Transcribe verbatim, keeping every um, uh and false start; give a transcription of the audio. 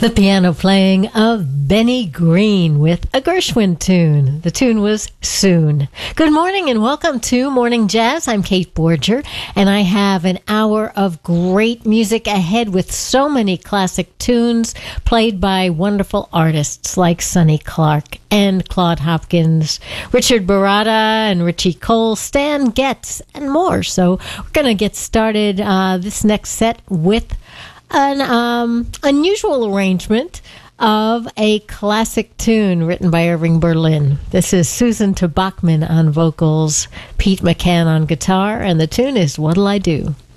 The piano playing of Benny Green with a Gershwin tune. The tune was Soon. Good morning and welcome to Morning Jazz. I'm Kate Borger, and I have an hour of great music ahead with so many classic tunes played by wonderful artists like Sonny Clark and Claude Hopkins, Richard Baratta and Richie Cole, Stan Getz, and more. So we're going to get started uh, this next set with an um, unusual arrangement of a classic tune written by Irving Berlin. This is Susan to Bachman on vocals, Pete McCann on guitar, and the tune is What'll I Do?